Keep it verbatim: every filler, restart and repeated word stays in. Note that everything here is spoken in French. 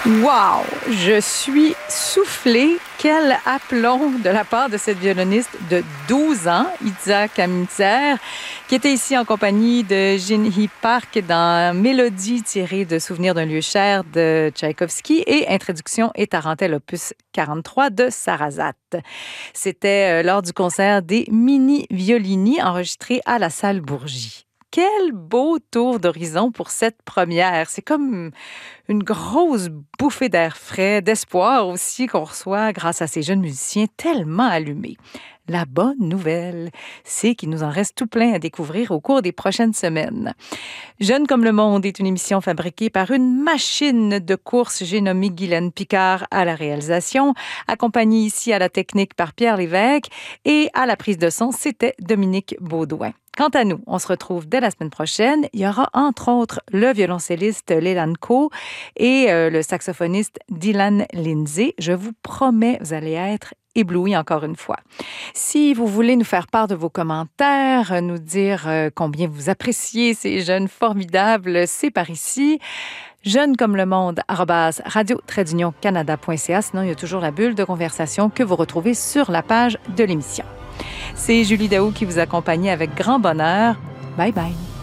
Wow! Je suis soufflée. Quel aplomb de la part de cette violoniste de douze ans, Itzhak Kaminzer, qui était ici en compagnie de Jinhee Park dans Mélodie tirée de Souvenirs d'un lieu cher de Tchaïkovski et Introduction et Tarentelle opus quarante-trois de Sarasate. C'était lors du concert des Mini Violini enregistré à la salle Bourgie. Quel beau tour d'horizon pour cette première. C'est comme une grosse bouffée d'air frais, d'espoir aussi qu'on reçoit grâce à ces jeunes musiciens tellement allumés. La bonne nouvelle, c'est qu'il nous en reste tout plein à découvrir au cours des prochaines semaines. Jeune comme le monde est une émission fabriquée par une machine de course. J'ai nommé Guylaine Picard à la réalisation, accompagnée ici à la technique par Pierre Lévesque et à la prise de son, c'était Dominique Baudouin. Quant à nous, on se retrouve dès la semaine prochaine. Il y aura entre autres le violoncelliste Leland Coe et euh, le saxophoniste Dylan Lindsay. Je vous promets, vous allez être ébloui encore une fois. Si vous voulez nous faire part de vos commentaires, nous dire euh, combien vous appréciez ces jeunes formidables, c'est par ici. Jeune comme le monde, arobase radio trait d'union canada point c a. Sinon, il y a toujours la bulle de conversation que vous retrouvez sur la page de l'émission. C'est Julie Daou qui vous accompagne avec grand bonheur. Bye bye.